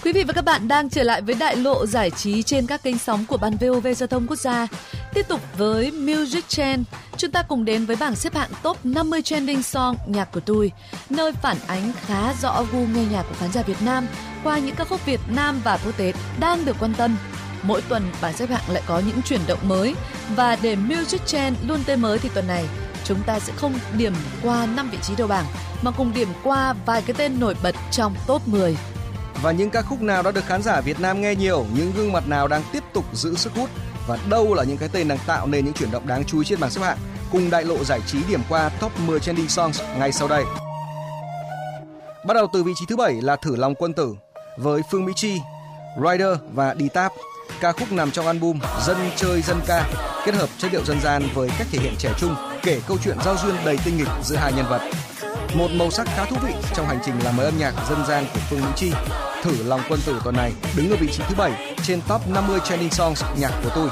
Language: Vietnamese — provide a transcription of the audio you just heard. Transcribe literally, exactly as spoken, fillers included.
Quý vị và các bạn đang trở lại với đại lộ giải trí trên các kênh sóng của Ban vê o vê Giao thông Quốc gia. Tiếp tục với Music Trend, chúng ta cùng đến với bảng xếp hạng top năm mươi trending song nhạc của tôi, nơi phản ánh khá rõ gu nghe nhạc của khán giả Việt Nam qua những ca khúc Việt Nam và quốc tế đang được quan tâm. Mỗi tuần bảng xếp hạng lại có những chuyển động mới, và để Music Trend luôn tươi mới thì tuần này chúng ta sẽ không điểm qua năm vị trí đầu bảng mà cùng điểm qua vài cái tên nổi bật trong top mười. Và những ca khúc nào đã được khán giả Việt Nam nghe nhiều, những gương mặt nào đang tiếp tục giữ sức hút, và đâu là những cái tên đang tạo nên những chuyển động đáng chú ý trên bảng xếp hạng. Cùng đại lộ giải trí điểm qua top mười trending songs ngay sau đây. Bắt đầu từ vị trí thứ bảy là Thử Lòng Quân Tử với Phương Mỹ Chi, Rider và Đi Táp. Ca khúc nằm trong album Dân Chơi Dân Ca, kết hợp chất điệu dân gian với cách thể hiện trẻ trung, kể câu chuyện giao duyên đầy tinh nghịch giữa hai nhân vật. Một màu sắc khá thú vị trong hành trình làm mới âm nhạc dân gian của Phương Mỹ Chi. Thử Lòng Quân Tử tuần này đứng ở vị trí thứ bảy trên top năm mươi trending songs nhạc của tôi.